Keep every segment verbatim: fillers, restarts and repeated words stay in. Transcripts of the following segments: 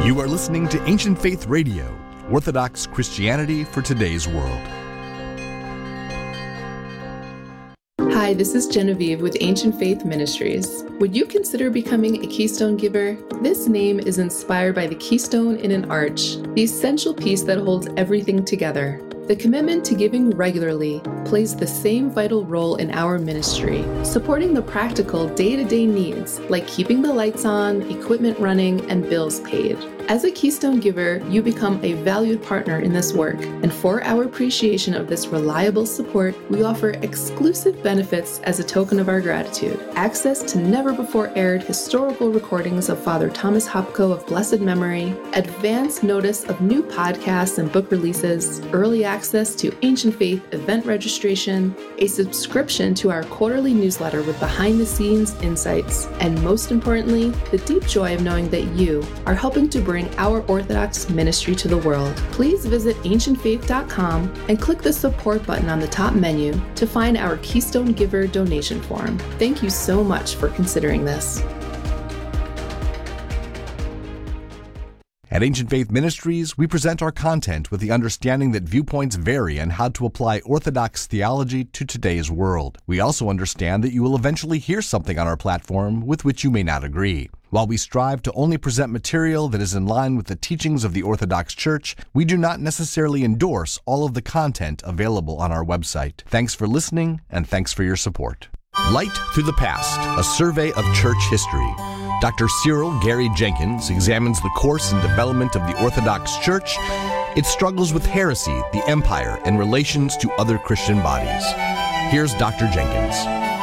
You are listening to Ancient Faith Radio, Orthodox Christianity for today's world. Hi, this is Genevieve with Ancient Faith Ministries. Would you consider becoming a Keystone Giver? This name is inspired by the keystone in an arch, the essential piece that holds everything together. The commitment to giving regularly plays the same vital role in our ministry, supporting the practical day-to-day needs like keeping the lights on, equipment running, and bills paid. As a Keystone Giver, you become a valued partner in this work, and for our appreciation of this reliable support, we offer exclusive benefits as a token of our gratitude. Access to never-before-aired historical recordings of Father Thomas Hopko of blessed memory, advance notice of new podcasts and book releases, early access to Ancient Faith event registration, a subscription to our quarterly newsletter with behind-the-scenes insights, and most importantly, the deep joy of knowing that you are helping to bring our Orthodox ministry to the world. Please visit ancient faith dot com and click the support button on the top menu to find our Keystone Giver donation form. Thank you so much for considering this. At Ancient Faith Ministries, we present our content with the understanding that viewpoints vary and how to apply Orthodox theology to today's world. We also understand that you will eventually hear something on our platform with which you may not agree. While we strive to only present material that is in line with the teachings of the Orthodox Church, we do not necessarily endorse all of the content available on our website. Thanks for listening, and thanks for your support. Light Through the Past, a survey of church history. Doctor Cyril Gary Jenkins examines the course and development of the Orthodox Church, its struggles with heresy, the empire, and relations to other Christian bodies. Here's Doctor Jenkins.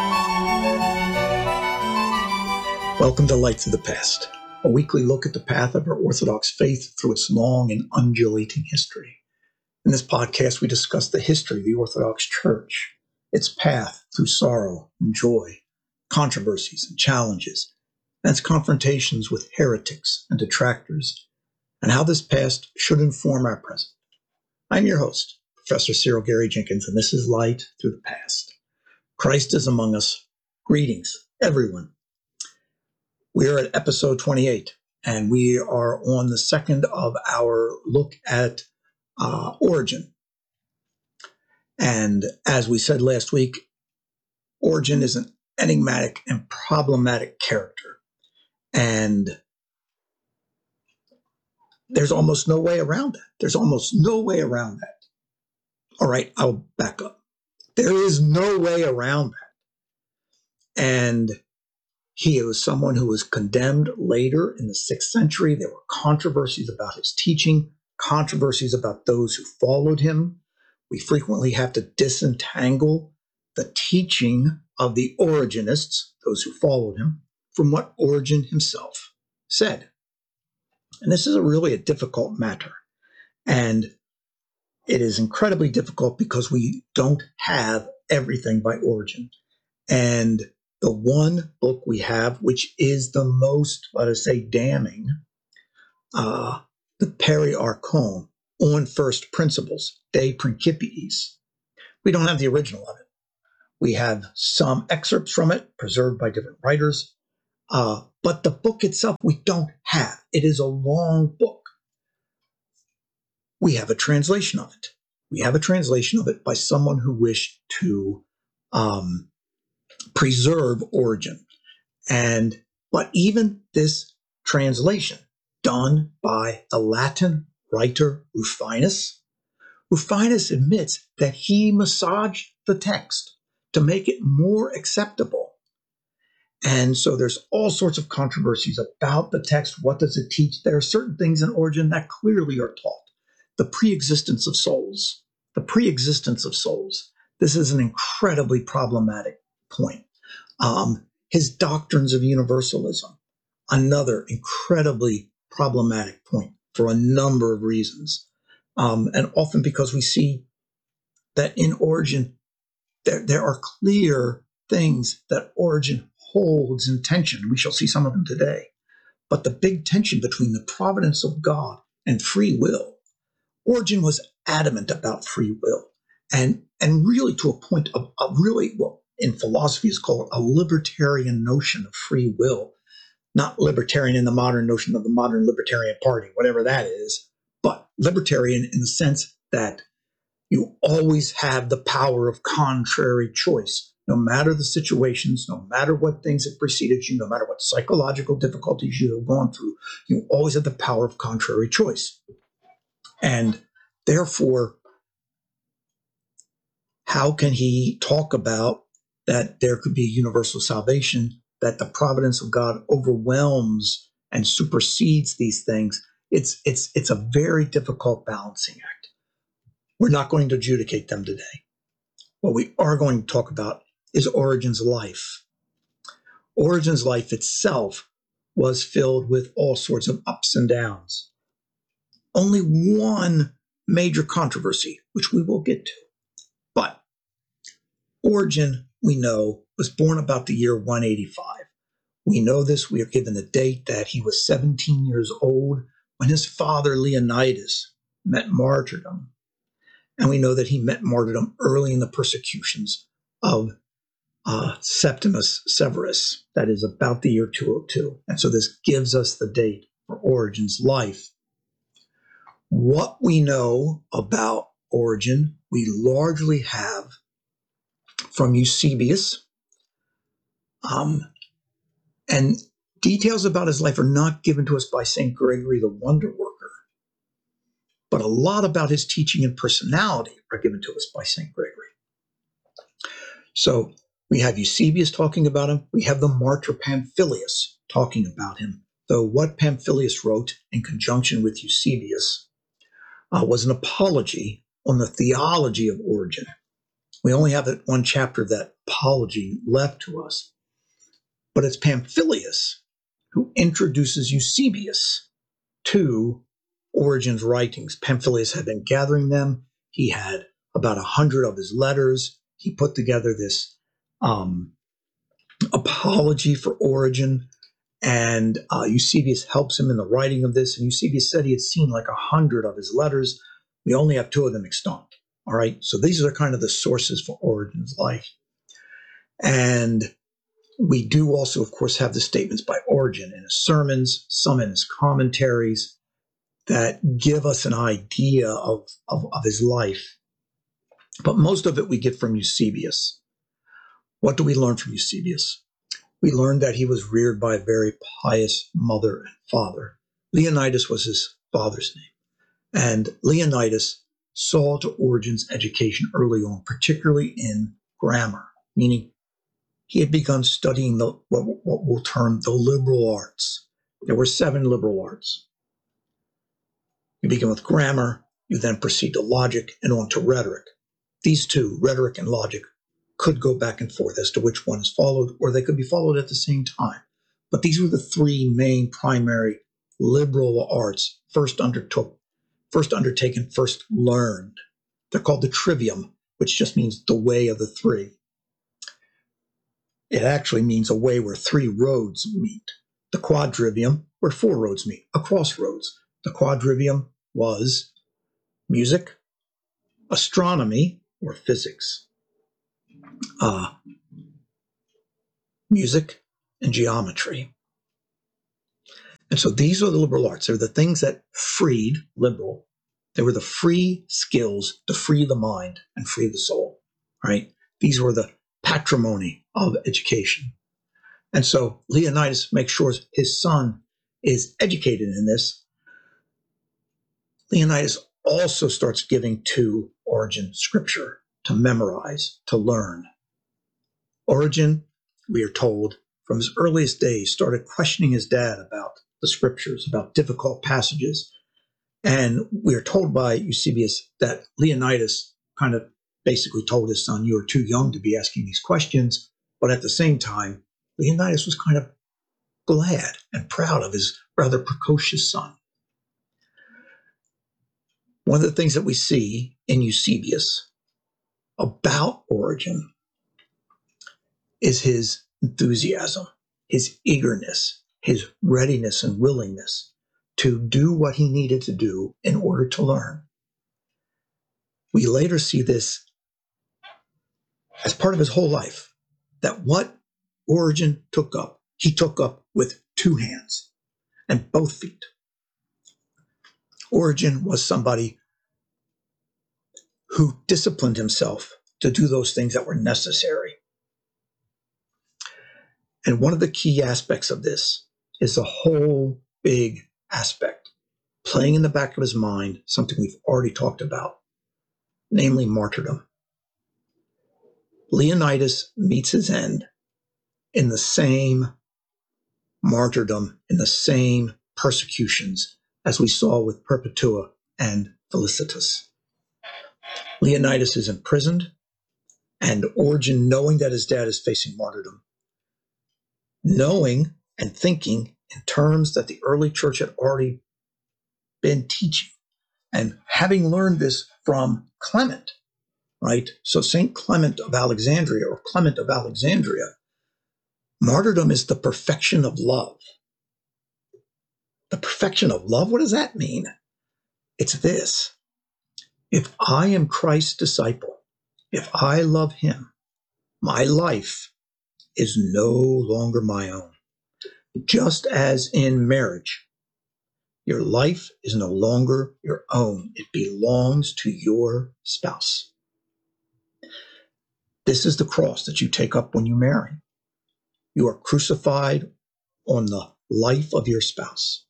Welcome to Light Through the Past, a weekly look at the path of our Orthodox faith through its long and undulating history. In this podcast, we discuss the history of the Orthodox Church, its path through sorrow and joy, controversies and challenges, and its confrontations with heretics and detractors, and how this past should inform our present. I'm your host, Professor Cyril Gary Jenkins, and this is Light Through the Past. Christ is among us. Greetings, everyone. We are at episode twenty-eight, and we are on the second of our look at uh, Origen. And as we said last week, Origen is an enigmatic and problematic character. And there's almost no way around that. There's almost no way around that. All right, I'll back up. There is no way around that. And he was someone who was condemned later in the sixth century. There were controversies about his teaching, controversies about those who followed him. We frequently have to disentangle the teaching of the Origenists, those who followed him, from what Origen himself said. And this is a really a difficult matter. And it is incredibly difficult because we don't have everything by Origen. And the one book we have, which is the most, let us say, damning, uh, the Periarchon on First Principles, De Principiis. We don't have the original of it. We have some excerpts from it, preserved by different writers, uh, but the book itself we don't have. It is a long book. We have a translation of it. We have a translation of it by someone who wished to um, preserve Origen. And but even this translation, done by the Latin writer Rufinus, Rufinus admits that he massaged the text to make it more acceptable. And so there's all sorts of controversies about the text. What does it teach? There are certain things in Origen that clearly are taught. The pre-existence of souls, the pre-existence of souls. This is an incredibly problematic point. Um, his doctrines of universalism, another incredibly problematic point for a number of reasons. Um, and often because we see that in Origen, there, there are clear things that Origen holds in tension. We shall see some of them today. But the big tension between the providence of God and free will, Origen was adamant about free will, and, and really to a point of, of really what in philosophy is called a libertarian notion of free will. not libertarian in the modern notion of the modern libertarian party, whatever that is, but libertarian in the sense that you always have the power of contrary choice, no matter the situations, no matter what things have preceded you, no matter what psychological difficulties you have gone through, you always have the power of contrary choice. And therefore, how can he talk about that there could be universal salvation, that the providence of God overwhelms and supersedes these things? It's, it's, it's a very difficult balancing act. We're not going to adjudicate them today. What we are going to talk about is Origen's life. Origen's life itself was filled with all sorts of ups and downs. Only one major controversy, which we will get to. But Origen, we know, was born about the year one eighty-five. We know this. We are given the date that he was seventeen years old when his father, Leonidas, met martyrdom. And we know that he met martyrdom early in the persecutions of uh, Septimus Severus. That is about the year two oh two. And so this gives us the date for Origen's life. What we know about Origen, we largely have from Eusebius. Um, and details about his life are not given to us by Saint Gregory the Wonder Worker. But a lot about his teaching and personality are given to us by Saint Gregory. So we have Eusebius talking about him. We have the martyr Pamphilus talking about him. Though what Pamphilus wrote in conjunction with Eusebius uh, was an apology on the theology of Origen. We only have that one chapter of that apology left to us. But it's Pamphilus who introduces Eusebius to Origen's writings. Pamphilus had been gathering them. He had about a hundred of his letters. He put together this um, apology for Origen, and uh, Eusebius helps him in the writing of this. And Eusebius said he had seen like a hundred of his letters. We only have two of them extant. All right, so these are kind of the sources for Origen's life. And we do also, of course, have the statements by Origen in his sermons, some in his commentaries, that give us an idea of, of, of his life. But most of it we get from Eusebius. What do we learn from Eusebius? We learn that he was reared by a very pious mother and father. Leonidas was his father's name. And Leonidas saw to Origen's education early on, particularly in grammar, meaning he had begun studying the, what, what we'll term the liberal arts. There were seven liberal arts. You begin with grammar, you then proceed to logic and on to rhetoric. These two, rhetoric and logic, could go back and forth as to which one is followed, or they could be followed at the same time. But these were the three main primary liberal arts first undertook, first undertaken, first learned. They're called the trivium, which just means the way of the three. It actually means a way where three roads meet. The quadrivium, where four roads meet, a crossroads. The quadrivium was music, astronomy, or physics, uh, music, and geometry. And so these are the liberal arts. They're the things that freed, liberal, they were the free skills to free the mind and free the soul, right? These were the patrimony of education. And so Leonidas makes sure his son is educated in this. Leonidas also starts giving to Origen scripture to memorize, to learn. Origen, we are told, from his earliest days, started questioning his dad about the scriptures, about difficult passages. And we are told by Eusebius that Leonidas kind of basically told his son, you are too young to be asking these questions. But at the same time, Leonidas was kind of glad and proud of his rather precocious son. One of the things that we see in Eusebius about Origen is his enthusiasm, his eagerness, his readiness and willingness to do what he needed to do in order to learn. We later see this as part of his whole life, that what Origen took up, he took up with two hands and both feet. Origen was somebody who disciplined himself to do those things that were necessary. And one of the key aspects of this is the whole big aspect, playing in the back of his mind, something we've already talked about, namely martyrdom. Leonidas meets his end in the same martyrdom, in the same persecutions as we saw with Perpetua and Felicitas. Leonidas is imprisoned, and Origen, knowing that his dad is facing martyrdom, knowing and thinking in terms that the early church had already been teaching, and having learned this from Clement, right? So Saint Clement of Alexandria, or Clement of Alexandria, martyrdom is the perfection of love. The perfection of love, what does that mean? It's this. If I am Christ's disciple, if I love him, my life is no longer my own. Just as in marriage, your life is no longer your own. It belongs to your spouse. This is the cross that you take up when you marry. You are crucified on the life of your spouse.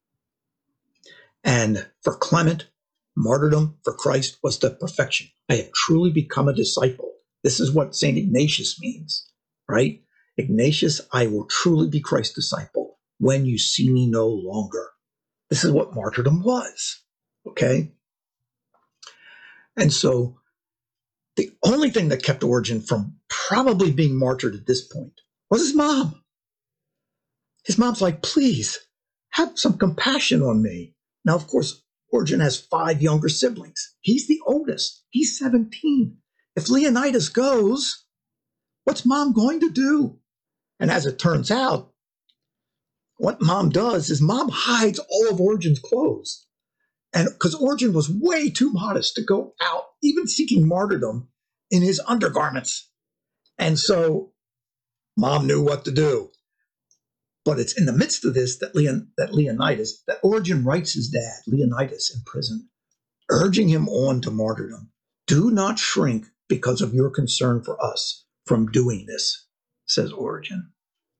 And for Clement, martyrdom for Christ was the perfection. I have truly become a disciple. This is what Saint Ignatius means, right? Ignatius, I will truly be Christ's disciple when you see me no longer. This is what martyrdom was, okay? And so the only thing that kept Origen from probably being martyred at this point was his mom. His mom's like, please, have some compassion on me. Now, of course, Origen has five younger siblings. He's the oldest. He's seventeen. If Leonidas goes, what's mom going to do? And as it turns out, what mom does is mom hides all of Origen's clothes. And because Origen was way too modest to go out, even seeking martyrdom, in his undergarments. And so mom knew what to do. But it's in the midst of this that, Leon, that Leonidas, that Origen writes his dad, Leonidas, in prison, urging him on to martyrdom. Do not shrink because of your concern for us from doing this, says Origen.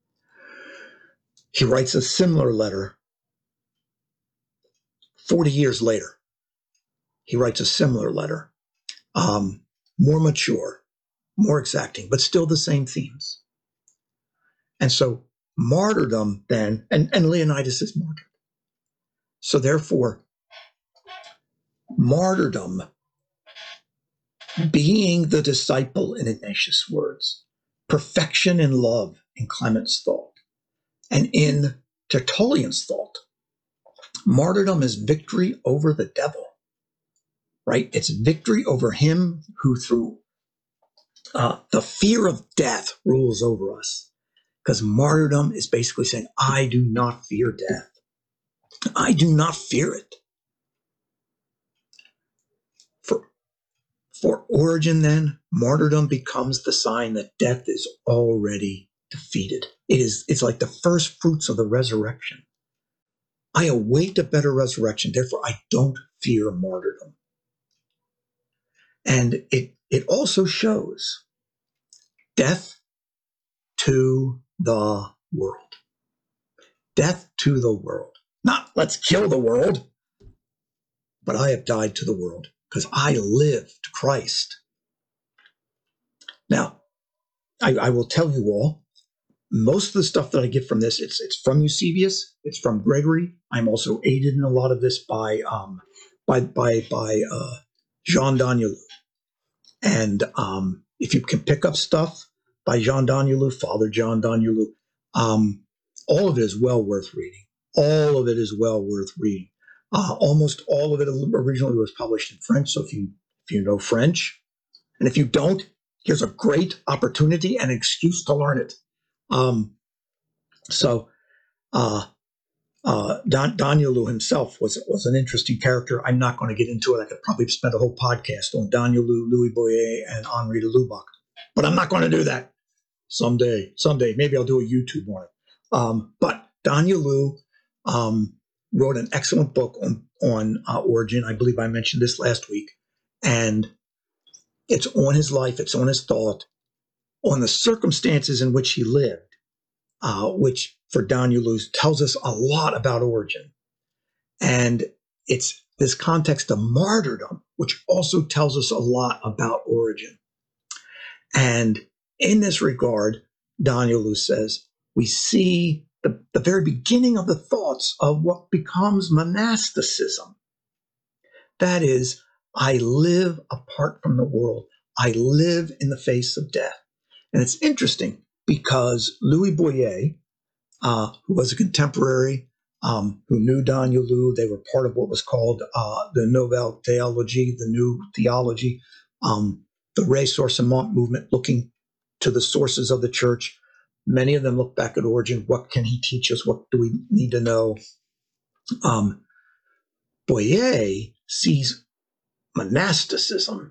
He writes a similar letter forty years later. He writes a similar letter, um, more mature, more exacting, but still the same themes. And so martyrdom then, and, and Leonidas is martyred. So therefore, martyrdom, being the disciple in Ignatius' words, perfection in love in Clement's thought, and in Tertullian's thought, martyrdom is victory over the devil, right? It's victory over him who through uh, the fear of death rules over us. Because martyrdom is basically saying, I do not fear death. I do not fear it. For, for Origen, then, martyrdom becomes the sign that death is already defeated. It is, it's like the first fruits of the resurrection. I await a better resurrection, therefore I don't fear martyrdom. And it, it also shows death to the world. Death to the world. Not let's kill the world, but I have died to the world because I lived Christ. Now, I, I will tell you all, most of the stuff that I get from this, it's it's from Eusebius, it's from Gregory. I'm also aided in a lot of this by um, by by by uh, Jean Danielou. And um, if you can pick up stuff by Jean Danielou, Father Jean Danielou, um, all of it is well worth reading. All of it is well worth reading. Uh, almost all of it originally was published in French. So if you if you know French, and if you don't, here's a great opportunity and excuse to learn it. Um, so uh, uh, Don, Danielou himself was was an interesting character. I'm not going to get into it. I could probably spend a whole podcast on Danielou, Louis Boyer, and Henri de Lubac, but I'm not going to do that. Someday, someday, maybe I'll do a YouTube on it. Um, but Danyelu um, wrote an excellent book on, on uh, Origen. I believe I mentioned this last week. And it's on his life, it's on his thought, on the circumstances in which he lived, uh, which for Danyelu tells us a lot about Origen. And it's this context of martyrdom, which also tells us a lot about Origen. And in this regard, Danyelu says, we see the, the very beginning of the thoughts of what becomes monasticism. That is, I live apart from the world. I live in the face of death. And it's interesting because Louis Boyer, uh, who was a contemporary, um, who knew Danyelu, they were part of what was called uh, the Nouvelle Théologie, the New Theology, um, the Ressourcement movement, looking to the sources of the church. Many of them look back at Origen. What can he teach us? What do we need to know? Um, Boyer sees monasticism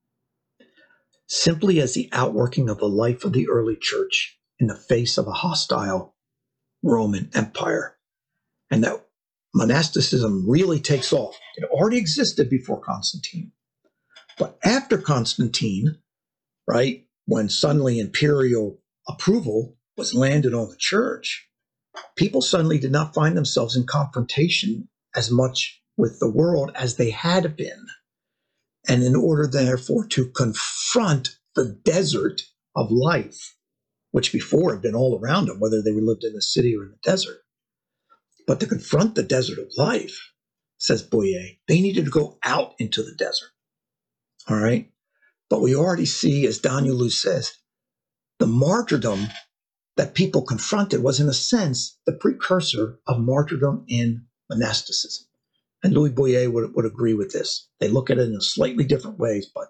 simply as the outworking of the life of the early church in the face of a hostile Roman Empire. And that monasticism really takes off. It already existed before Constantine. But after Constantine, right, when suddenly imperial approval was landed on the church, people suddenly did not find themselves in confrontation as much with the world as they had been. And in order, therefore, to confront the desert of life, which before had been all around them, whether they lived in the city or in the desert, but to confront the desert of life, says Boyer, they needed to go out into the desert. All right? But we already see, as Danyelu says, the martyrdom that people confronted was, in a sense, the precursor of martyrdom in monasticism. And Louis Boyer would, would agree with this. They look at it in slightly different ways, but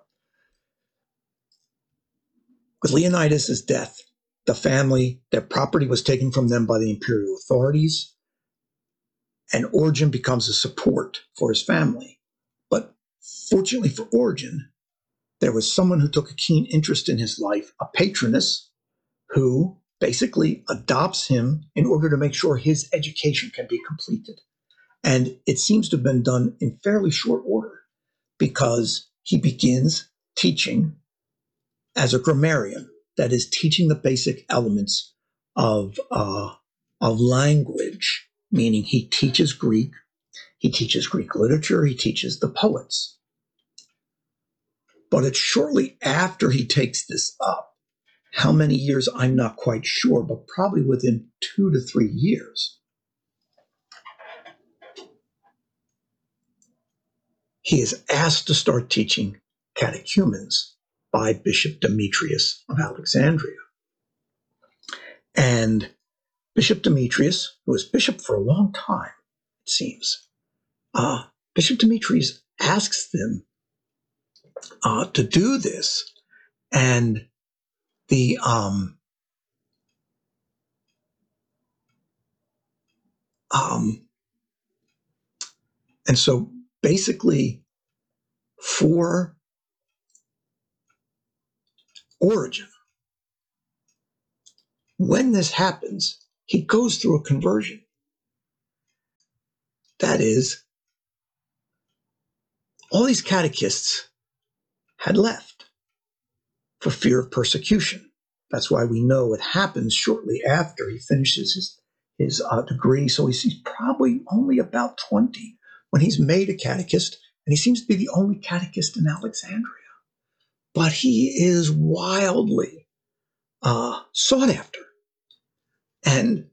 with Leonidas' death, the family, their property was taken from them by the imperial authorities, and Origen becomes a support for his family. But fortunately for Origen, there was someone who took a keen interest in his life, a patroness, who basically adopts him in order to make sure his education can be completed. And it seems to have been done in fairly short order because he begins teaching as a grammarian, that is, teaching the basic elements of, uh, of language, meaning he teaches Greek, he teaches Greek literature, he teaches the poets. But it's shortly after he takes this up, how many years, I'm not quite sure, but probably within two to three years, he is asked to start teaching catechumens by Bishop Demetrius of Alexandria. And Bishop Demetrius, who was bishop for a long time, it seems, uh, Bishop Demetrius asks them uh, to do this. And the um, um, and so basically for Origen, when this happens, he goes through a conversion. That is, all these catechists had left for fear of persecution. That's why we know it happens shortly after he finishes his, his uh, degree. So he's, he's probably only about twenty when he's made a catechist, and he seems to be the only catechist in Alexandria. But he is wildly uh, sought after. And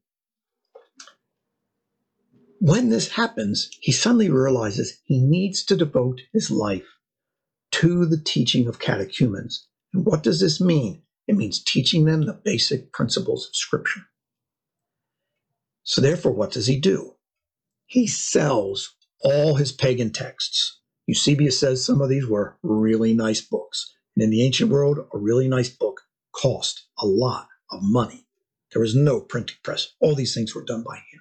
when this happens, he suddenly realizes he needs to devote his life to the teaching of catechumens. And what does this mean? It means teaching them the basic principles of Scripture. So therefore, what does he do? He sells all his pagan texts. Eusebius says some of these were really nice books. And in the ancient world, a really nice book cost a lot of money. There was no printing press. All these things were done by hand.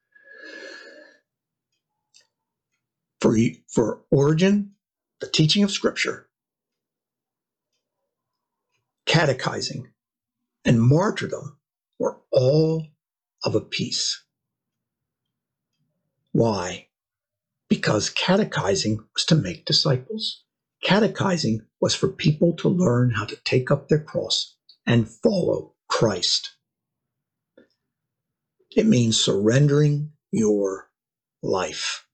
For, for Origen, the teaching of Scripture, catechizing, and martyrdom were all of a piece. Why? Because catechizing was to make disciples. Catechizing was for people to learn how to take up their cross and follow Christ. It means surrendering your life.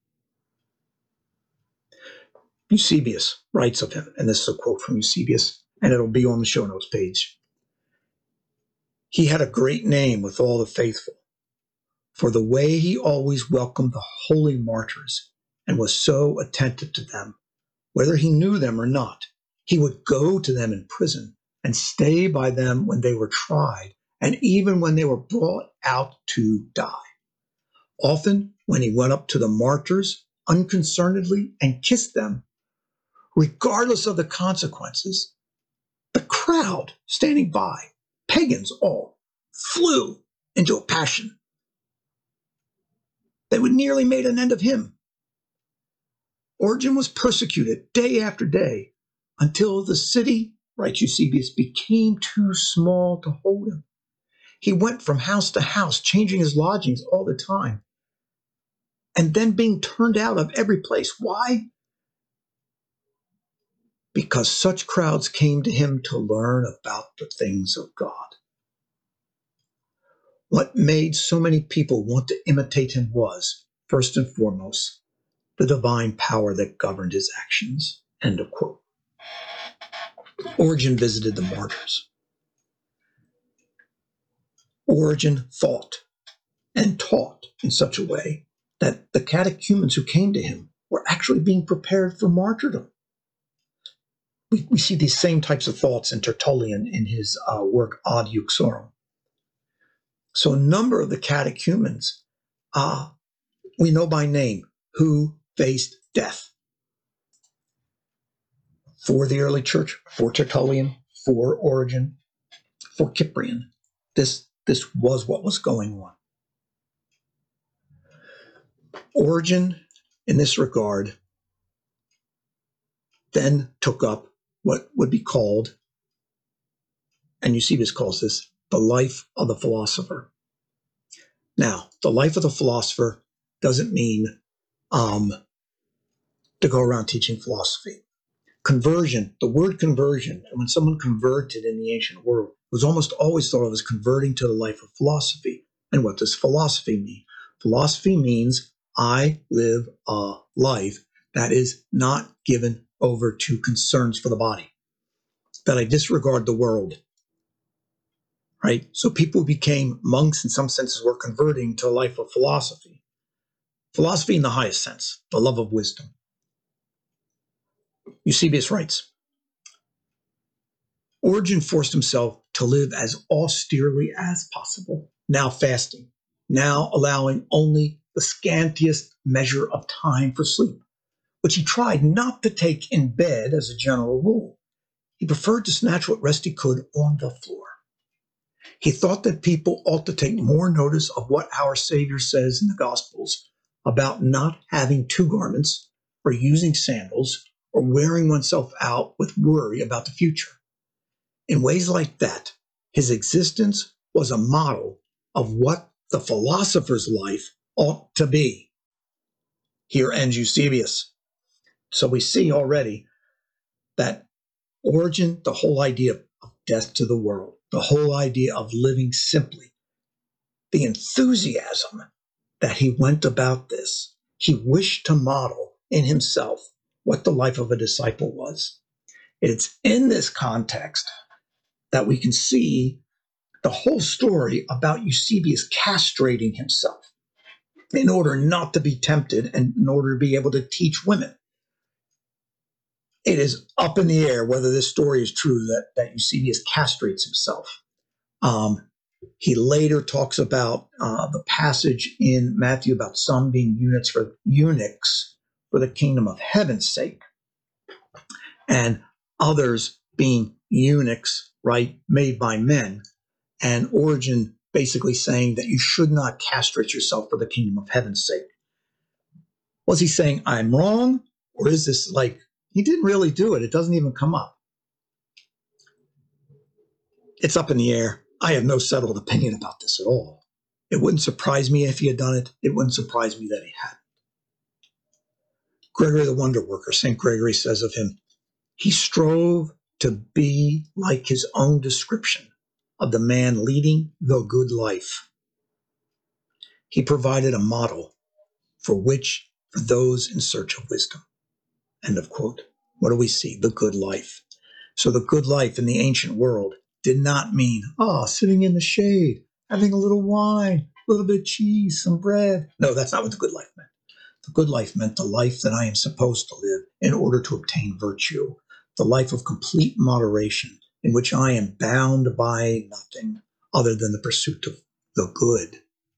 Eusebius writes of him, and this is a quote from Eusebius, and it'll be on the show notes page. He had a great name with all the faithful, for the way he always welcomed the holy martyrs and was so attentive to them, whether he knew them or not. He would go to them in prison and stay by them when they were tried, and even when they were brought out to die. Often, when he went up to the martyrs unconcernedly and kissed them, regardless of the consequences, the crowd standing by, pagans all, flew into a passion. They would nearly made an end of him. Origen was persecuted day after day until the city, writes Eusebius, became too small to hold him. He went from house to house, changing his lodgings all the time, and then being turned out of every place. Why? Because such crowds came to him to learn about the things of God. What made so many people want to imitate him was, first and foremost, the divine power that governed his actions. End of quote. Origen visited the martyrs. Origen thought and taught in such a way that the catechumens who came to him were actually being prepared for martyrdom. We, we see these same types of thoughts in Tertullian in his uh, work Ad Uxorum. So a number of the catechumens uh, we know by name who faced death. For the early church, for Tertullian, for Origen, for Cyprian, this, this was what was going on. Origen, in this regard, then took up what would be called, and Eusebius calls this, the life of the philosopher. Now, the life of the philosopher doesn't mean um, to go around teaching philosophy. Conversion, the word conversion, and when someone converted in the ancient world, was almost always thought of as converting to the life of philosophy. And what does philosophy mean? Philosophy means I live a life that is not given over to concerns for the body, that I disregard the world, right? So people became monks, in some senses, were converting to a life of philosophy. Philosophy in the highest sense, the love of wisdom. Eusebius writes, Origen forced himself to live as austerely as possible, now fasting, now allowing only the scantiest measure of time for sleep, which he tried not to take in bed as a general rule. He preferred to snatch what rest he could on the floor. He thought that people ought to take more notice of what our Savior says in the Gospels about not having two garments, or using sandals, or wearing oneself out with worry about the future. In ways like that, his existence was a model of what the philosopher's life ought to be. Here ends Eusebius. So we see already that Origen, the whole idea of death to the world, the whole idea of living simply, the enthusiasm that he went about this, he wished to model in himself what the life of a disciple was. It's in this context that we can see the whole story about Eusebius castrating himself in order not to be tempted and in order to be able to teach women. It is up in the air whether this story is true that, that Eusebius castrates himself. Um, he later talks about uh, the passage in Matthew about some being eunuchs for eunuchs for the kingdom of heaven's sake, and others being eunuchs, right, made by men. And Origen basically saying that you should not castrate yourself for the kingdom of heaven's sake. Was he saying I'm wrong, or is this like he didn't really do it? It doesn't even come up. It's up in the air. I have no settled opinion about this at all. It wouldn't surprise me if he had done it. It wouldn't surprise me that he hadn't. Gregory the Wonder Worker, Saint Gregory says of him, he strove to be like his own description of the man leading the good life. He provided a model for which, for those in search of wisdom. End of quote. What do we see? The good life. So the good life in the ancient world did not mean, oh, sitting in the shade, having a little wine, a little bit of cheese, some bread. No, that's not what the good life meant. The good life meant the life that I am supposed to live in order to obtain virtue, the life of complete moderation in which I am bound by nothing other than the pursuit of the good.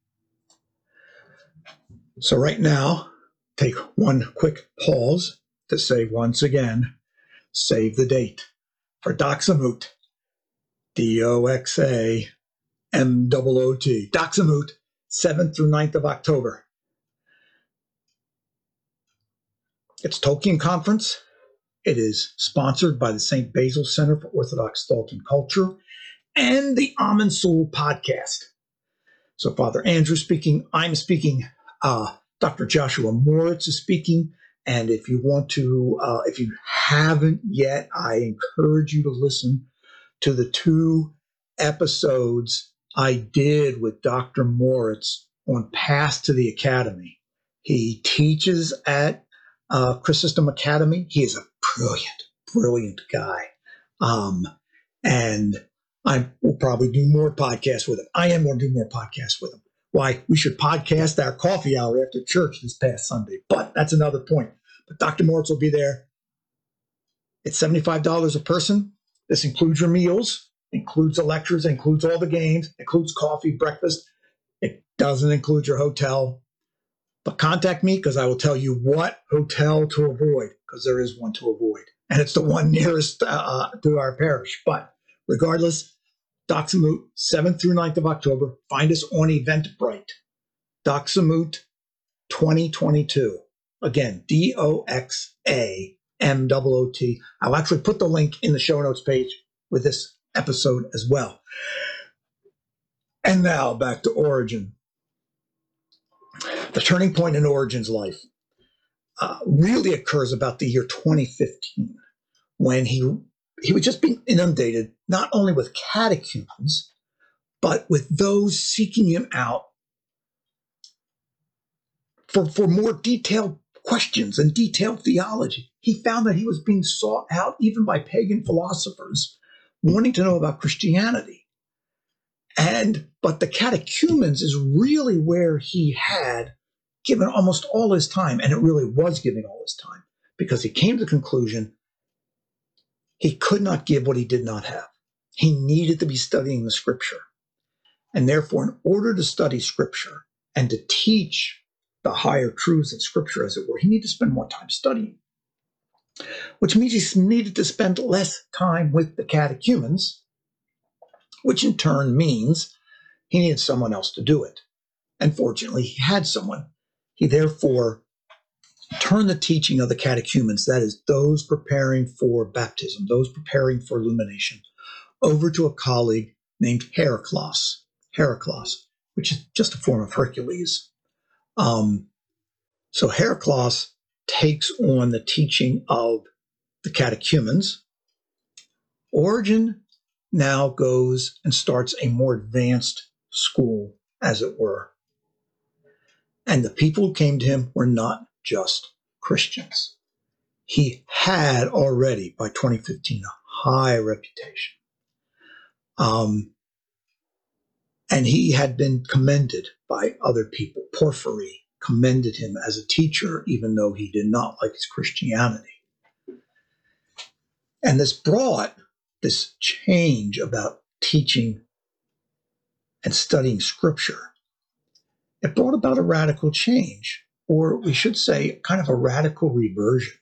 So right now, take one quick pause to say once again, save the date for Doxamut, D O X A M O O T, Doxamut, seventh through ninth of October. It's Tolkien Conference. It is sponsored by the Saint Basil Center for Orthodox Thought and Culture and the Almond Soul podcast. So Father Andrew speaking, I'm speaking, uh, Doctor Joshua Moritz is speaking, and if you want to, uh, if you haven't yet, I encourage you to listen to the two episodes I did with Doctor Moritz on Path to the Academy. He teaches at uh, Chrysostom Academy. He is a brilliant, brilliant guy. Um, and I will probably do more podcasts with him. I am going to do more podcasts with him. Why? We should podcast our coffee hour after church this past Sunday. But that's another point. But Doctor Moritz will be there. It's seventy-five dollars a person. This includes your meals, includes the lectures, includes all the games, includes coffee, breakfast. It doesn't include your hotel. But contact me because I will tell you what hotel to avoid, because there is one to avoid. And it's the one nearest uh, to our parish. But regardless, Doxamut, seventh through ninth of October. Find us on Eventbrite. Doxamut twenty twenty-two. Again, D O X A M O O T. I'll actually put the link in the show notes page with this episode as well. And now back to Origen. The turning point in Origen's life uh, really occurs about the year twenty fifteen, when he he was just being inundated not only with catechumens, but with those seeking him out for, for more detailed questions and detailed theology. He found that he was being sought out even by pagan philosophers wanting to know about Christianity. And but the catechumens is really where he had given almost all his time, and it really was giving all his time, because he came to the conclusion he could not give what he did not have. He needed to be studying the scripture. And therefore, in order to study scripture and to teach the higher truths of scripture, as it were, he needed to spend more time studying, which means he needed to spend less time with the catechumens, which in turn means he needed someone else to do it. And fortunately, he had someone. He therefore turned the teaching of the catechumens, that is, those preparing for baptism, those preparing for illumination, over to a colleague named Heracles, Heracles, which is just a form of Hercules. Um, so Heracles takes on the teaching of the catechumens. Origen now goes and starts a more advanced school, as it were. And the people who came to him were not just Christians. He had already, by twenty fifteen, a high reputation. Um, and he had been commended by other people. Porphyry commended him as a teacher, even though he did not like his Christianity. And this brought this change about teaching and studying scripture. It brought about a radical change, or we should say kind of a radical reversion.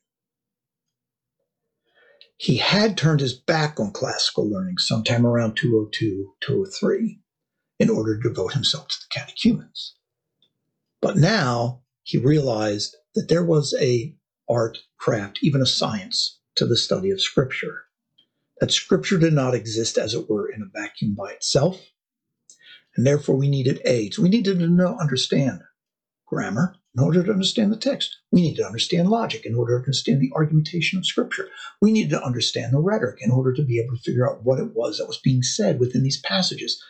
He had turned his back on classical learning sometime around two oh two, two oh three in order to devote himself to the catechumens. But now he realized that there was a art, craft, even a science to the study of scripture, that scripture did not exist, as it were, in a vacuum by itself. And therefore, we needed aids. We needed to know, understand grammar. in order to understand the text. We need to understand logic in order to understand the argumentation of Scripture. We need to understand the rhetoric in order to be able to figure out what it was that was being said within these passages.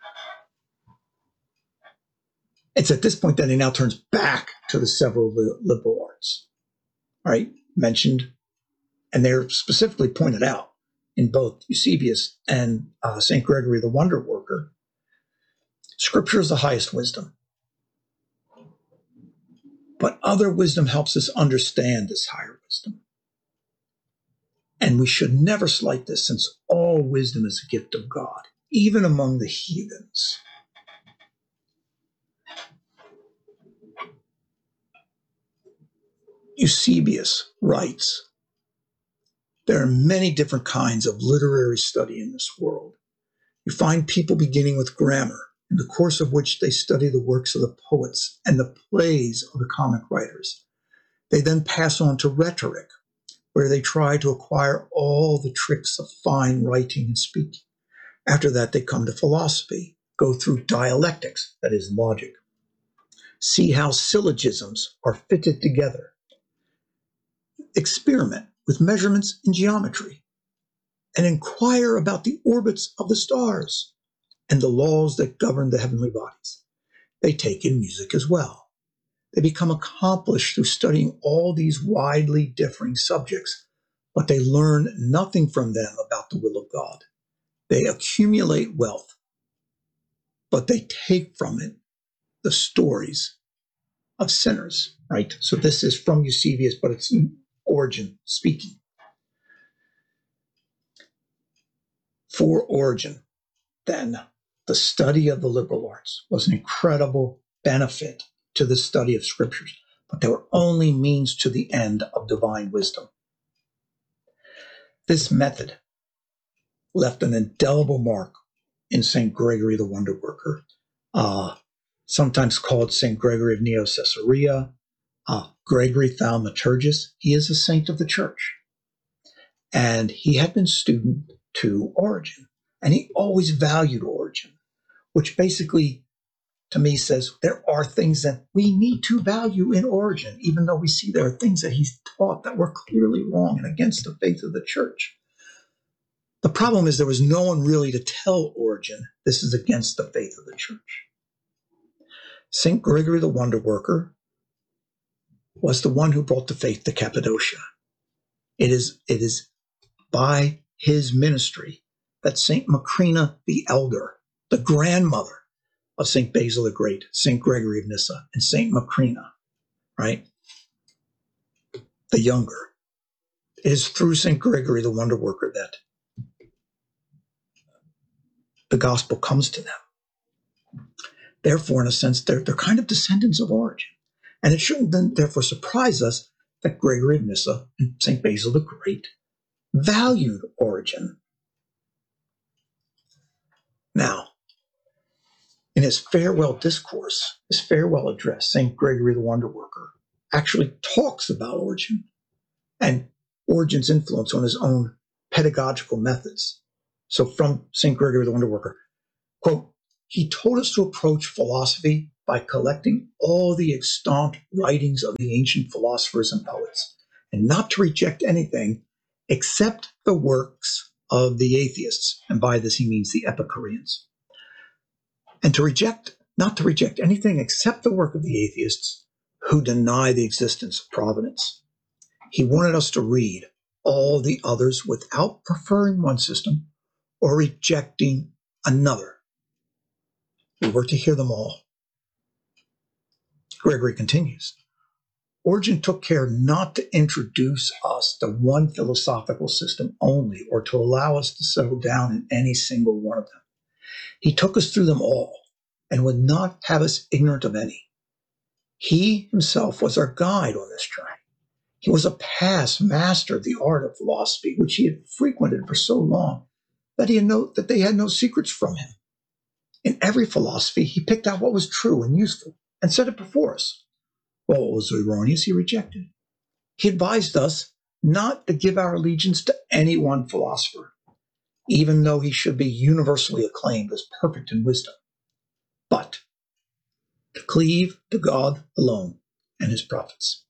It's at this point that he now turns back to the several liberal arts, right? Mentioned, and they're specifically pointed out in both Eusebius and uh, Saint Gregory the Wonder Worker. Scripture is the highest wisdom. But other wisdom helps us understand this higher wisdom. And we should never slight this, since all wisdom is a gift of God, even among the heathens. Eusebius writes, there are many different kinds of literary study in this world. You find people beginning with grammar, in the course of which they study the works of the poets and the plays of the comic writers. They then pass on to rhetoric, where they try to acquire all the tricks of fine writing and speaking. After that, they come to philosophy, go through dialectics, that is logic, see how syllogisms are fitted together, experiment with measurements in geometry, and inquire about the orbits of the stars and the laws that govern the heavenly bodies. They take in music as well. They become accomplished through studying all these widely differing subjects, but they learn nothing from them about the will of God. They accumulate wealth, but they take from it the stories of sinners, right? So this is from Eusebius, but it's Origen speaking. For Origen, then, the study of the liberal arts was an incredible benefit to the study of scriptures, but they were only means to the end of divine wisdom. This method left an indelible mark in Saint Gregory the Wonder Worker, uh, sometimes called Saint Gregory of Neo-Caesarea, uh, Gregory Thaumaturgus. He is a saint of the church, and he had been student to Origen, and he always valued Origen, which basically, to me, says there are things that we need to value in Origen, even though we see there are things that he's taught that were clearly wrong and against the faith of the church. The problem is there was no one really to tell Origen this is against the faith of the church. Saint Gregory the Wonder Worker was the one who brought the faith to Cappadocia. It is, it is by his ministry that Saint Macrina the Elder, the grandmother of Saint Basil the Great, Saint Gregory of Nyssa, and Saint Macrina, right? The younger. It is through Saint Gregory the Wonder Worker that the gospel comes to them. Therefore, in a sense, they're, they're kind of descendants of Origen. And it shouldn't then therefore surprise us that Gregory of Nyssa and Saint Basil the Great valued Origen. Now, in his farewell discourse, his farewell address, Saint Gregory the Wonder Worker actually talks about Origen and Origen's influence on his own pedagogical methods. So from Saint Gregory the Wonder Worker, quote, he told us to approach philosophy by collecting all the extant writings of the ancient philosophers and poets, and not to reject anything except the works of the atheists. And by this he means the Epicureans. And to reject, not to reject anything except the work of the atheists who deny the existence of providence. He wanted us to read all the others without preferring one system or rejecting another. We were to hear them all. Gregory continues, Origen took care not to introduce us to one philosophical system only, or to allow us to settle down in any single one of them. He took us through them all and would not have us ignorant of any. He himself was our guide on this journey. He was a past master of the art of philosophy, which he had frequented for so long that he had no, that they had no secrets from him. In every philosophy, he picked out what was true and useful and set it before us, while what was erroneous he rejected. He advised us not to give our allegiance to any one philosopher, even though he should be universally acclaimed as perfect in wisdom, but to cleave to God alone and his prophets.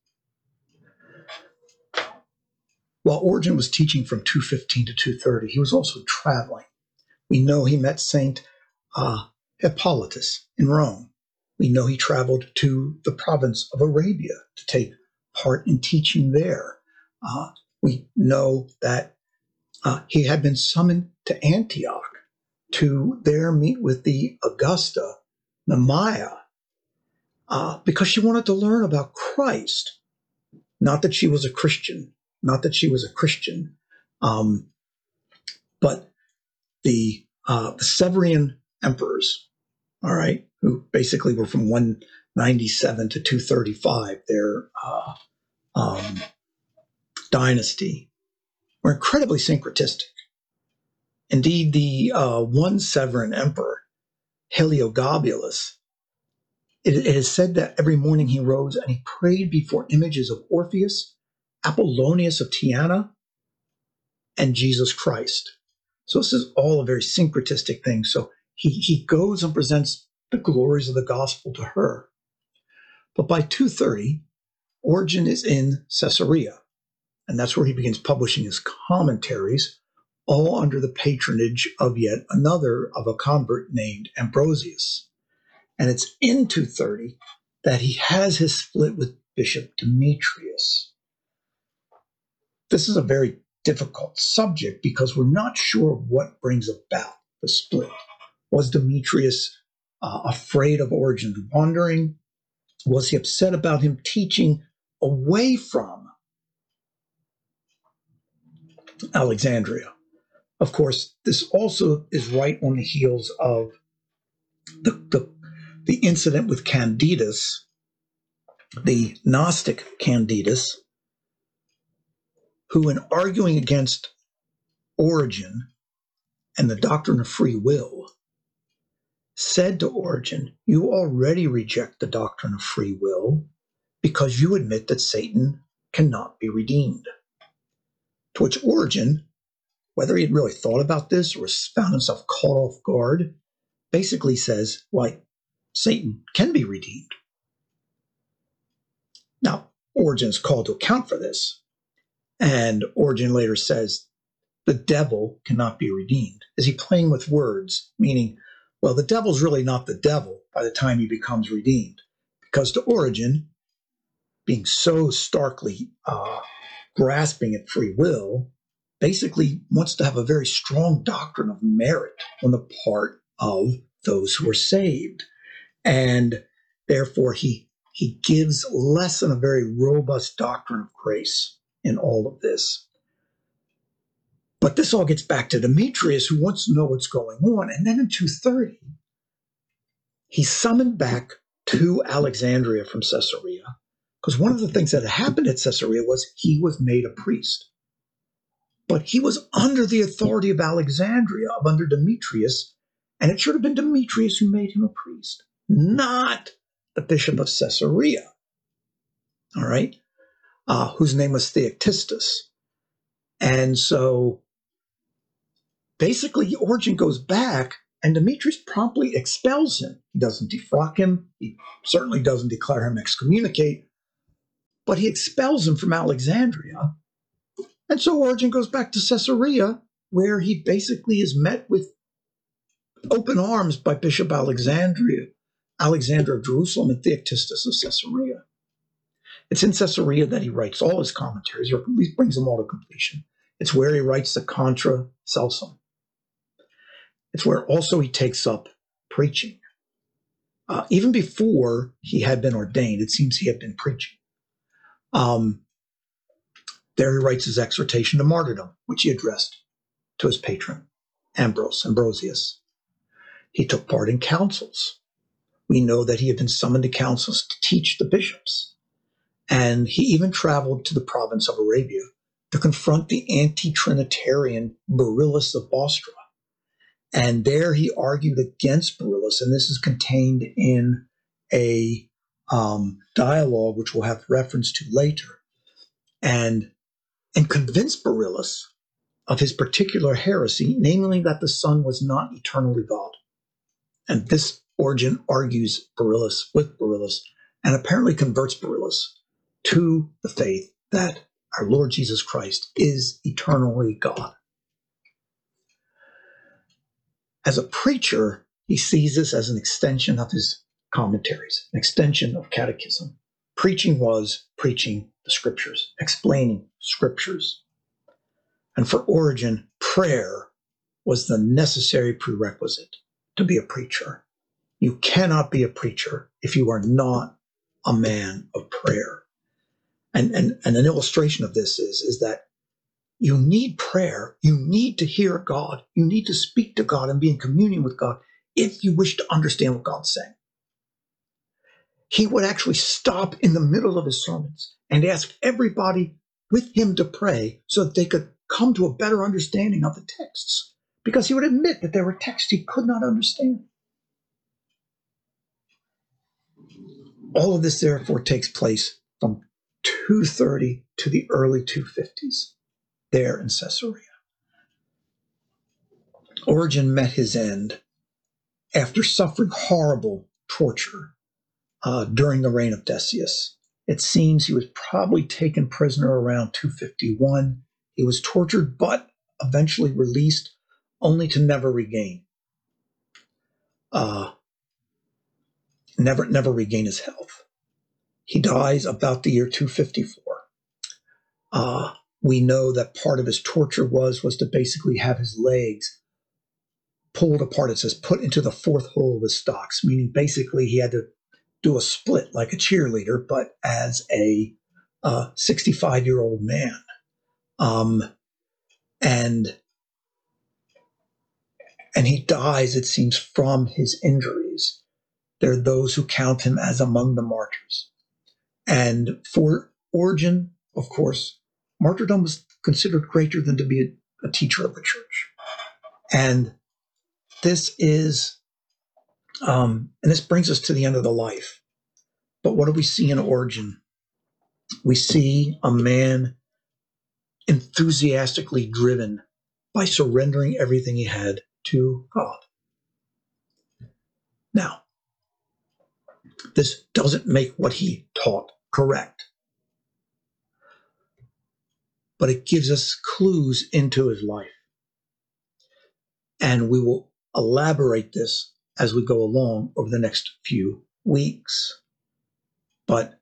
While Origen was teaching from two fifteen to two thirty, he was also traveling. We know he met Saint uh, Hippolytus in Rome. We know he traveled to the province of Arabia to take part in teaching there. Uh, we know that uh, he had been summoned to Antioch to there meet with the Augusta Mamaea uh, because she wanted to learn about Christ. Not that she was a Christian, not that she was a Christian, um, but the, uh, the Severian emperors, all right, who basically were from one ninety-seven to two thirty-five, their uh, um, dynasty, were incredibly syncretistic. Indeed, the uh, one Severan emperor, Heliogabalus, it, it is said that every morning he rose and he prayed before images of Orpheus, Apollonius of Tyana, and Jesus Christ. So this is all a very syncretistic thing. So he, he goes and presents the glories of the gospel to her. But by two thirty, Origen is in Caesarea, and that's where he begins publishing his commentaries, all under the patronage of yet another of a convert named Ambrosius. And it's in two thirty that he has his split with Bishop Demetrius. This is a very difficult subject because we're not sure what brings about the split. Was Demetrius uh, afraid of Origen's wandering? Was he upset about him teaching away from Alexandria? Of course, this also is right on the heels of the, the, the incident with Candidus, the Gnostic Candidus, who in arguing against Origen and the doctrine of free will, said to Origen, you already reject the doctrine of free will because you admit that Satan cannot be redeemed. To which Origen, whether he had really thought about this or found himself caught off guard, basically says, why, Satan can be redeemed. Now, Origen is called to account for this, and Origen later says, the devil cannot be redeemed. Is he playing with words, meaning, well, the devil's really not the devil by the time he becomes redeemed? Because to Origen, being so starkly uh, grasping at free will, basically wants to have a very strong doctrine of merit on the part of those who are saved. And therefore, he, he gives less than a very robust doctrine of grace in all of this. But this all gets back to Demetrius, who wants to know what's going on. And then in two thirty, he's summoned back to Alexandria from Caesarea, because one of the things that had happened at Caesarea was he was made a priest. But he was under the authority of Alexandria, of under Demetrius, and it should have been Demetrius who made him a priest, not the bishop of Caesarea, all right, uh, whose name was Theoctistus. And so basically, Origen goes back, and Demetrius promptly expels him. He doesn't defrock him. He certainly doesn't declare him excommunicate, but he expels him from Alexandria. And so Origen goes back to Caesarea, where he basically is met with open arms by Bishop Alexandria, Alexander of Jerusalem, and Theoctistus of Caesarea. It's in Caesarea that he writes all his commentaries, or at least brings them all to completion. It's where he writes the Contra Celsum. It's where also he takes up preaching. Uh, even before he had been ordained, it seems he had been preaching. Um, there he writes his exhortation to martyrdom, which he addressed to his patron, Ambrose, Ambrosius. He took part in councils. We know that he had been summoned to councils to teach the bishops. And he even traveled to the province of Arabia to confront the anti-Trinitarian Beryllus of Bostra. And there he argued against Beryllus, and this is contained in a um, dialogue which we'll have reference to later, and, and convinced Beryllus of his particular heresy, namely that the Son was not eternally God. And this Origen argues Beryllus with Beryllus and apparently converts Beryllus to the faith that our Lord Jesus Christ is eternally God. As a preacher, he sees this as an extension of his commentaries, an extension of catechism. Preaching was preaching the scriptures, explaining scriptures. And for Origen, prayer was the necessary prerequisite to be a preacher. You cannot be a preacher if you are not a man of prayer. And, and, and an illustration of this is, is that you need prayer. You need to hear God. You need to speak to God and be in communion with God if you wish to understand what God's saying. He would actually stop in the middle of his sermons and ask everybody with him to pray so that they could come to a better understanding of the texts, because he would admit that there were texts he could not understand. All of this, therefore, takes place from two thirty to the early two fifties there in Caesarea. Origen met his end after suffering horrible torture uh, during the reign of Decius. It seems he was probably taken prisoner around two fifty-one. He was tortured, but eventually released, only to never regain, uh, never, never regain his health. He dies about the year two fifty-four. Uh, we know that part of his torture was, was to basically have his legs pulled apart. It says put into the fourth hole of his stocks, meaning basically he had to do a split like a cheerleader, but as a uh, sixty-five-year-old man. Um, and, and he dies, it seems, from his injuries. There are those who count him as among the martyrs. And for Origen, of course, martyrdom was considered greater than to be a, a teacher of the church. And this is, um, and this brings us to the end of the life. But what do we see in Origen? We see a man enthusiastically driven by surrendering everything he had to God. Now, this doesn't make what he taught correct, but it gives us clues into his life. And we will elaborate this as we go along over the next few weeks. But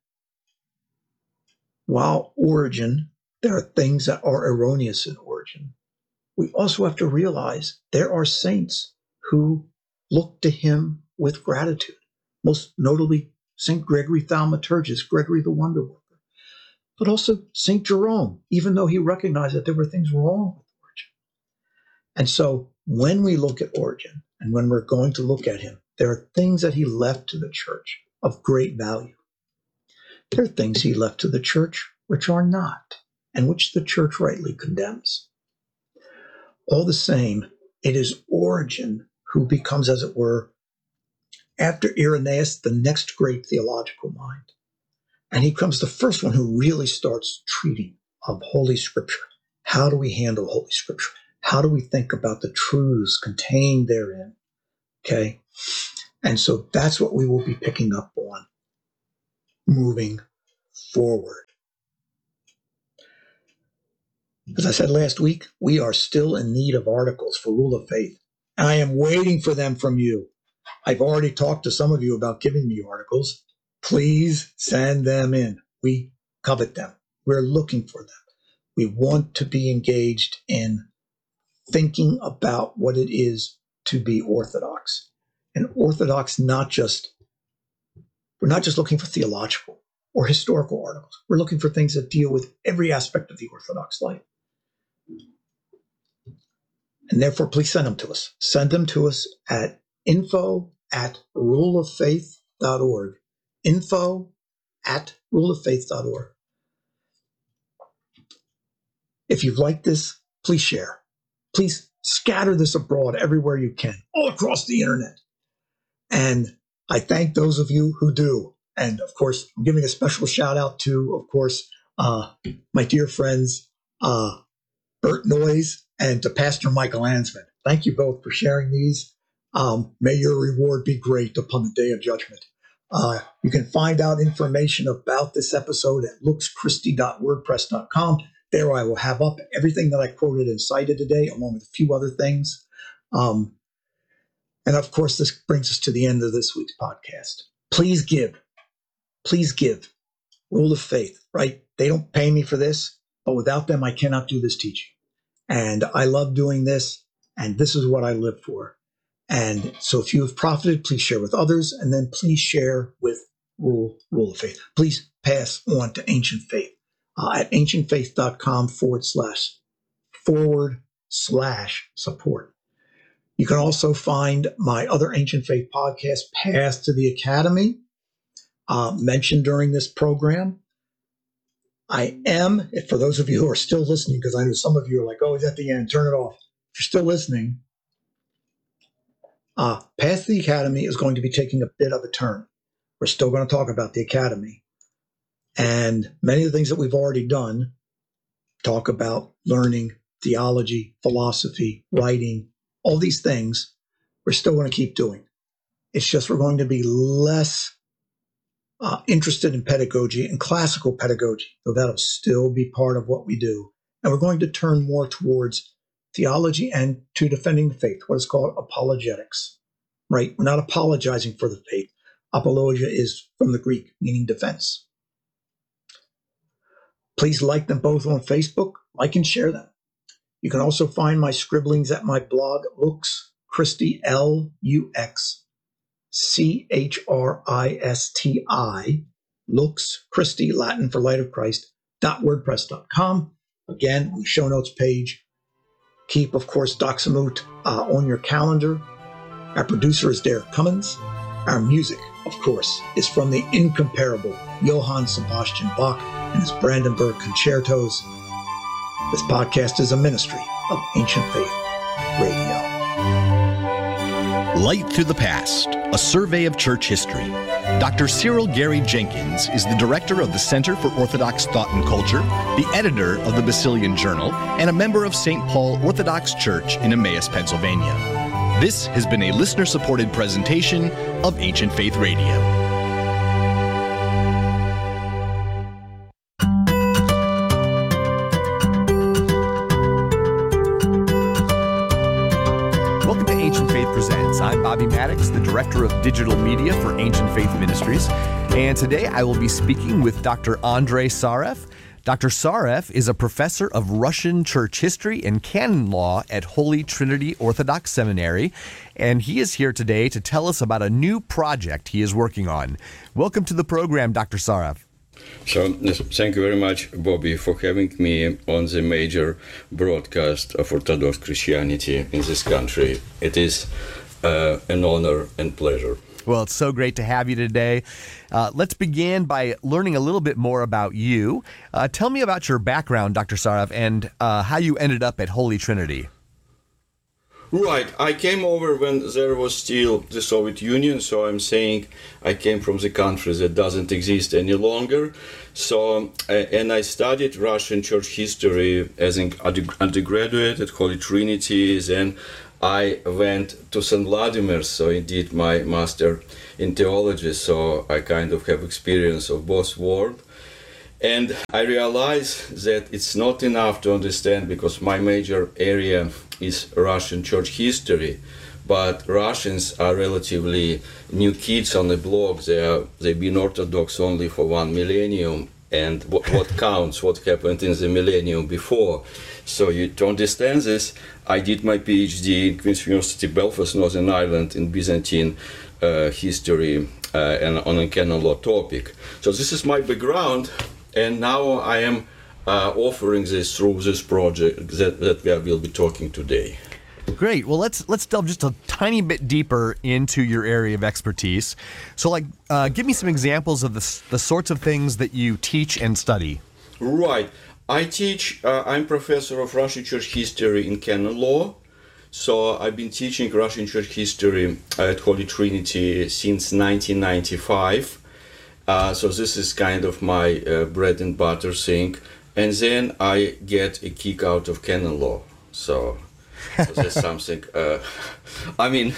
while Origen, there are things that are erroneous in Origen, we also have to realize there are saints who look to him with gratitude, most notably Saint Gregory Thaumaturgus, Gregory the Wonder Worker, but also Saint Jerome, even though he recognized that there were things wrong with Origen. And so when we look at Origen and when we're going to look at him, there are things that he left to the church of great value. There are things he left to the church which are not, and which the church rightly condemns. All the same, it is Origen who becomes, as it were, after Irenaeus, the next great theological mind. And he becomes the first one who really starts treating of Holy Scripture. How do we handle Holy Scripture? How do we think about the truths contained therein? Okay? And so that's what we will be picking up on moving forward. As I said last week, we are still in need of articles for Rule of Faith. I am waiting for them from you. I've already talked to some of you about giving me articles. Please send them in. We covet them. We're looking for them. We want to be engaged in thinking about what it is to be Orthodox. And Orthodox, not just, we're not just looking for theological or historical articles. We're looking for things that deal with every aspect of the Orthodox life. And therefore, please send them to us. Send them to us at info at rule of faith dot org. Info at rule of faith dot org. If you've liked this, please share. Please scatter this abroad everywhere you can, all across the internet. And I thank those of you who do. And of course, I'm giving a special shout out to, of course, uh, my dear friends, uh, Bert Noyes and to Pastor Michael Ansman. Thank you both for sharing these. Um, may your reward be great upon the day of judgment. Uh, you can find out information about this episode at looks christie dot wordpress dot com. There I will have up everything that I quoted and cited today, along with a few other things. Um, and of course, this brings us to the end of this week's podcast. Please give. Please give. Rule of faith, right? They don't pay me for this, but without them, I cannot do this teaching. And I love doing this, and this is what I live for. And so if you have profited, please share with others, and then please share with Rule, Rule of Faith. Please pass on to Ancient Faith uh, at ancientfaith.com forward slash forward slash support. You can also find my other Ancient Faith podcast, Path to the Academy, uh, mentioned during this program. I am, for those of you who are still listening, because I know some of you are like, oh, it's at the end, turn it off. If you're still listening, uh, Path to the Academy is going to be taking a bit of a turn. We're still going to talk about the Academy. And many of the things that we've already done talk about learning, theology, philosophy, writing, all these things, we're still going to keep doing. It's just we're going to be less uh, interested in pedagogy and classical pedagogy, so that'll still be part of what we do. And we're going to turn more towards theology and to defending the faith, what is called apologetics, right? We're not apologizing for the faith. Apologia is from the Greek, meaning defense. Please like them both on Facebook, like and share them. You can also find my scribblings at my blog, Lux Christie, L U X C H R I S T I, Lux Christie, Latin for Light of Christ, dot wordpress dot com. Again, on the show notes page. Keep, of course, Doxamut uh, on your calendar. Our producer is Derek Cummins. Our music, of course, is from the incomparable Johann Sebastian Bach and his Brandenburg Concertos. This podcast is a ministry of Ancient Faith Radio. Light Through the Past, a survey of church history. Doctor Cyril Gary Jenkins is the director of the Center for Orthodox Thought and Culture, the editor of the Basilian Journal, and a member of Saint Paul Orthodox Church in Emmaus, Pennsylvania. This has been a listener-supported presentation of Ancient Faith Radio. I'm Bobby Maddox, the Director of Digital Media for Ancient Faith Ministries, and today I will be speaking with Doctor Andrei Sarev. Doctor Sarev is a professor of Russian church history and canon law at Holy Trinity Orthodox Seminary, and he is here today to tell us about a new project he is working on. Welcome to the program, Doctor Sarev. So, thank you very much, Bobby, for having me on the major broadcast of Orthodox Christianity in this country. It is uh, an honor and pleasure. Well, it's so great to have you today. Uh, let's begin by learning a little bit more about you. Uh, tell me about your background, Doctor Sarev, and uh, how you ended up at Holy Trinity. Right. I came over when there was still the Soviet Union, so I'm saying I came from the country that doesn't exist any longer. So, uh, and I studied Russian church history as an undergraduate at Holy Trinity. Then I went to Saint Vladimir, so I did my master in theology, so I kind of have experience of both worlds. And I realized that it's not enough to understand, because my major area is Russian church history, but Russians are relatively new kids on the block. They are, they've been Orthodox only for one millennium, and what, what counts, what happened in the millennium before. So you, to understand this, I did my PhD in Queen's University, Belfast, Northern Ireland, in Byzantine uh, history uh, and on a canon law topic. So this is my background. And now I am uh, offering this through this project that, that we will be talking today. Great. Well, let's let's delve just a tiny bit deeper into your area of expertise. So, like, uh, give me some examples of the the sorts of things that you teach and study. Right. I teach. Uh, I'm professor of Russian church history in canon law. So I've been teaching Russian church history at Holy Trinity since nineteen ninety-five. Uh, so this is kind of my uh, bread and butter thing. And then I get a kick out of canon law. So, so that's something. Uh, I mean,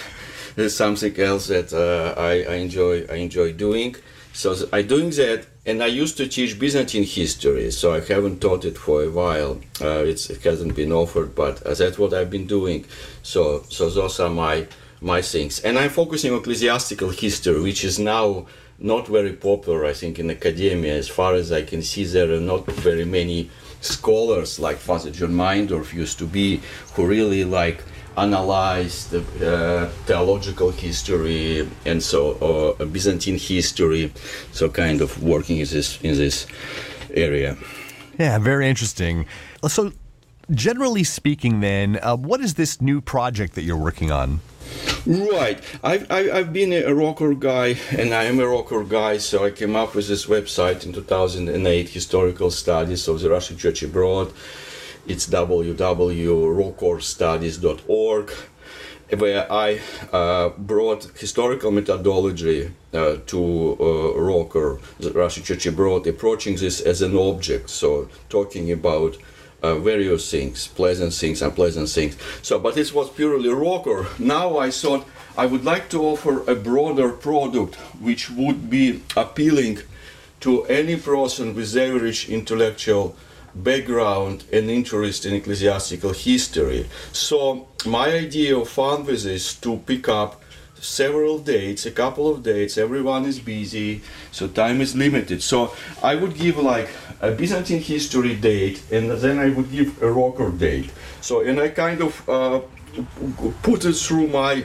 it's something else that uh, I, I enjoy. I enjoy doing. So I'm doing that, and I used to teach Byzantine history. So I haven't taught it for a while. Uh, it's, it hasn't been offered, but uh, that's what I've been doing. So so those are my my things, and I'm focusing on ecclesiastical history, which is now not very popular, I think, in academia. As far as I can see, there are not very many scholars like Father John Meindorf used to be, who really like analyze the uh, theological history and so uh, Byzantine history. So kind of working in this in this area. Yeah, very interesting. So, generally speaking, then, uh, what is this new project that you're working on? Right. I've, I've been a rocker guy, and I am a rocker guy, so I came up with this website in two thousand eight, Historical Studies of the Russian Church Abroad. It's w w w dot rocker studies dot org, where I uh, brought historical methodology uh, to uh, rocker, the Russian Church Abroad, approaching this as an object, so talking about Uh, various things, pleasant things, unpleasant things. So, but it was purely rocker. Now I thought I would like to offer a broader product which would be appealing to any person with average intellectual background and interest in ecclesiastical history. So my idea of fun with this is to pick up several dates, a couple of dates. Everyone is busy, so time is limited. So I would give like a Byzantine history date, and then I would give a rocker date. So, and I kind of uh, put it through my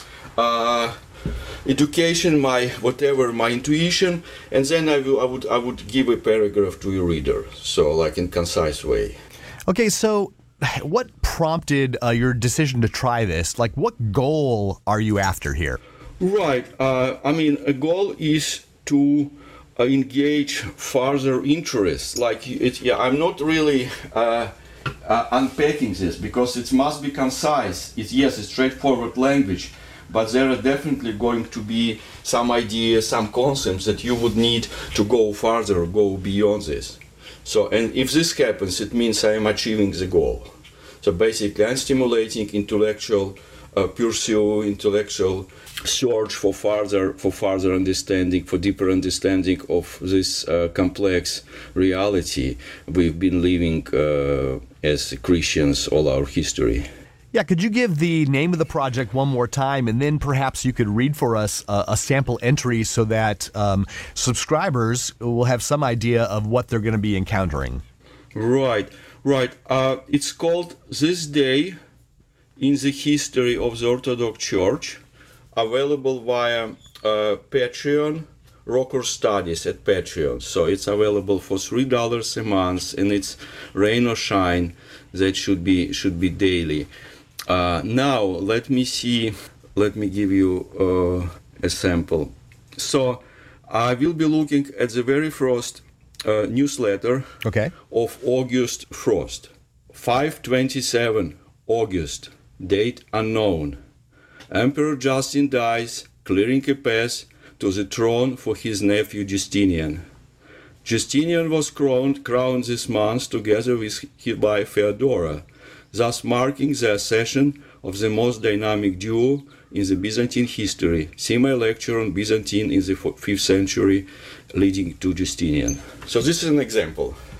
uh, education, my whatever, my intuition, and then I, will, I would I would give a paragraph to your reader. So, like in concise way. Okay, so what prompted uh, your decision to try this? Like, what goal are you after here? Right. Uh, I mean, a goal is to uh, engage further interests. Like, it, yeah, I'm not really uh, uh, unpacking this because it must be concise. It's, yes, it's straightforward language, but there are definitely going to be some ideas, some concepts that you would need to go further, go beyond this. So, and if this happens, it means I am achieving the goal. So basically, I'm stimulating intellectual uh, pursuit, intellectual search for further, for further understanding, for deeper understanding of this uh, complex reality we've been living uh, as Christians all our history. Yeah, could you give the name of the project one more time, and then perhaps you could read for us a, a sample entry so that um, subscribers will have some idea of what they're going to be encountering? Right, right. Uh, it's called This Day in the History of the Orthodox Church, available via uh, Patreon, Rocker Studies at Patreon. So it's available for three dollars a month, and it's rain or shine. That should be should be daily. Uh, now, let me see, let me give you uh, a sample. So, I will be looking at the very first uh, newsletter okay. of August first. five twenty-seven August, date unknown. Emperor Justin dies, clearing a path to the throne for his nephew Justinian. Justinian was crowned, crowned this month together with his wife Theodora, thus marking the accession of the most dynamic duo in the Byzantine history. See my lecture on Byzantine in the fifth century leading to Justinian. So this is an example.